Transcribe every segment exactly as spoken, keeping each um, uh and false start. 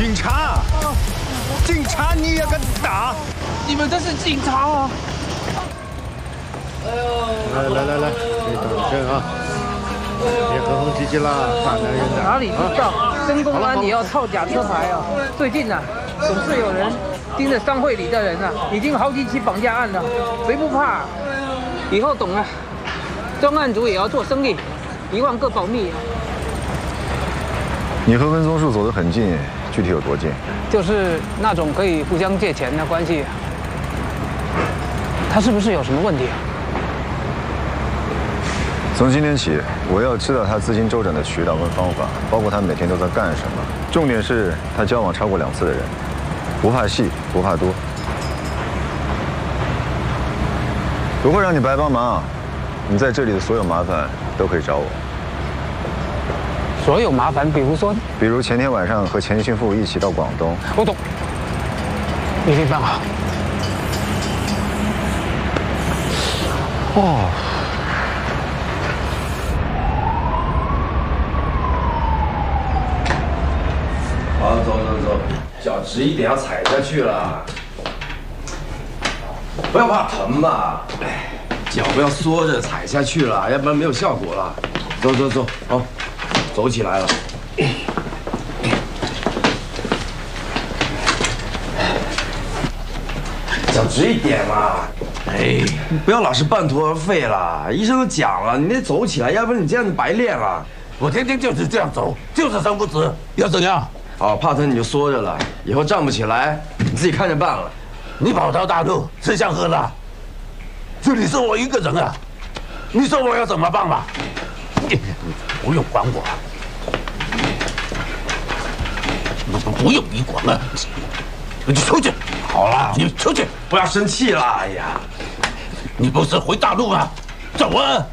警察，警察你也敢打？ 你们这是警察啊！ 哎呦！来来来来，别等阵啊！别哼哼唧唧啦，大男人的。 哪里知道，升公安也要套假车牌啊！最近啊，总是有人盯着商会里的人啊，已经好几起绑架案了，谁不怕？以后懂了，专案组也要做生意，一万个保密。 你和温宗树走得很近，具体有多近？ 就是那种可以互相借钱的关系。他是不是有什么问题啊？ 从今天起，我要知道他资金周转的渠道跟方法，包括他每天都在干什么。重点是他交往超过两次的人，不怕细，不怕多。不会让你白帮忙，你在这里的所有麻烦都可以找我。 所有麻烦，比如说， 比如前天晚上和钱心富一起到广东， 我懂，一定办好。 哦。 好，走走走，脚直一点，要踩下去了。不要怕疼嘛，哎，脚不要缩着，踩下去了，要不然没有效果了。走走走，好，走起来了。脚直一点嘛，哎，不要老是半途而废了。医生都讲了，你得走起来，要不然你这样子白练了。 我天天就是这样走，就是伸不直，要怎样？ 好，怕疼你就缩着了，以后站不起来，你自己看着办了。 你跑到大陆吃香喝辣，这里是我一个人啊，你说我要怎么办嘛？你不用管我，不不用你管了，你出去。好了，你出去， 不要生气啦！哎呀， 你不是回大陆吗？走啊！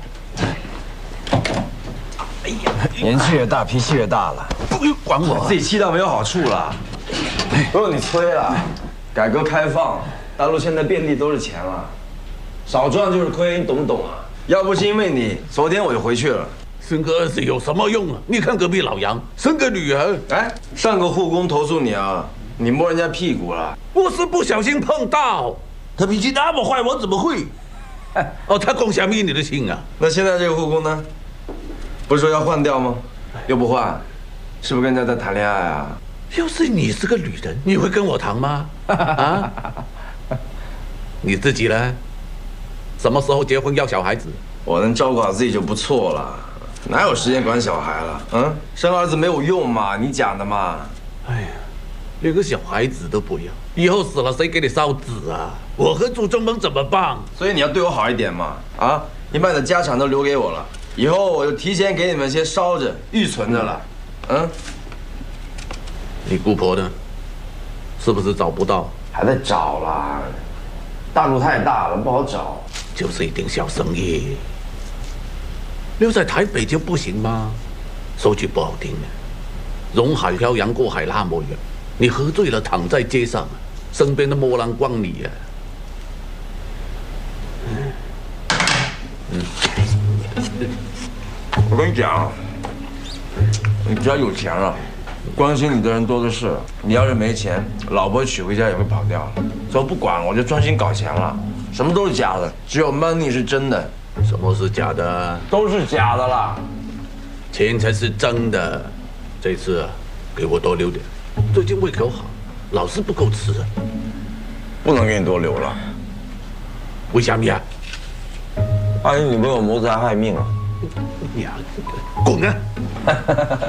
哎呀，年纪越大，脾气越大了， 不用管我， 自己气到没有好处了。不用你催了，改革开放，大陆现在遍地都是钱了，少赚就是亏，你懂不懂啊？要不是因为你，昨天我就回去了。 生个儿子有什么用啊？你看隔壁老杨生个女儿， 哎，上个护工投诉你啊，你摸人家屁股了。 我是不小心碰到，他脾气那么坏，我怎么会？哦，他攻下面你的心啊？ 那现在这个护工呢？不是说要换掉吗？又不换，是不是跟人家在谈恋爱啊？ 要是你是个女人，你会跟我谈吗？啊？你自己呢？什么时候结婚要小孩子？ 我能照顾好自己就不错了，哪有时间管小孩了？嗯，生儿子没有用嘛，你讲的嘛。 哎呀，连个小孩子都不要，以后死了谁给你烧纸啊？我和祖宗们怎么办？ 所以你要对我好一点嘛。啊，你把你的家产都留给我了，以后我就提前给你们先烧着预存着了。嗯， 你姑婆呢？是不是找不到？ 还在找啦，大陆太大了，不好找。 就是一点小生意，留在台北就不行吗？说句不好听的，荣海漂洋过海那么远，你喝醉了躺在街上，身边的没人管你啊。嗯， 我跟你讲，你只要有钱了，关心你的人多的是。你要是没钱，老婆娶回家也会跑掉。所以我不管，我就专心搞钱了。什么都是假的，只有 money 是真的。 什么是假的？ 都是假的啦。 钱才是真的。这次啊，给我多留点。最近胃口好，老是不够吃啊。 不能给你多留了。 为什么呀？ 万一女朋友谋财害命啊！ 呀，滚啊！